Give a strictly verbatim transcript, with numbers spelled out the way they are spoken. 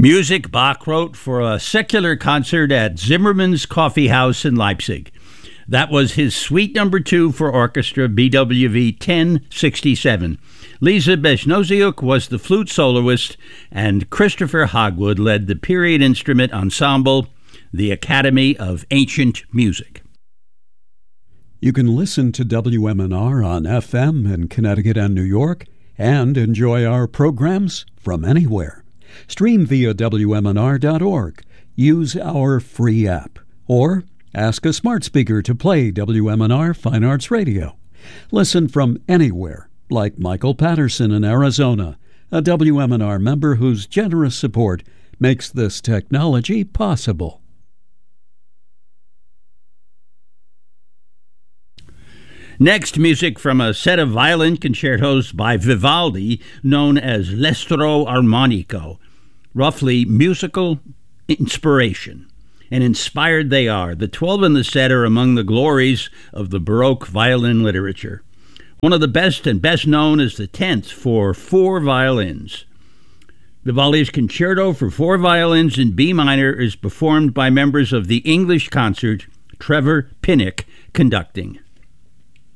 Music Bach wrote for a secular concert at Zimmermann's Coffee House in Leipzig. That was his Suite Number Two for orchestra, B W V ten sixty-seven. Lisa Bezhnosiuk was the flute soloist, and Christopher Hogwood led the period instrument ensemble, the Academy of Ancient Music. You can listen to W M N R on F M in Connecticut and New York and enjoy our programs from anywhere. Stream via W M N R dot org. Use our free app. Or ask a smart speaker to play W M N R Fine Arts Radio. Listen from anywhere, like Michael Patterson in Arizona, a W M N R member whose generous support makes this technology possible. Next, music from a set of violin concertos by Vivaldi known as L'Estro Armonico. Roughly musical inspiration. And inspired they are. The twelve in the set are among the glories of the Baroque violin literature. One of the best and best known is the tenth for four violins. Vivaldi's concerto for four violins in B minor is performed by members of the English concert, Trevor Pinnock conducting.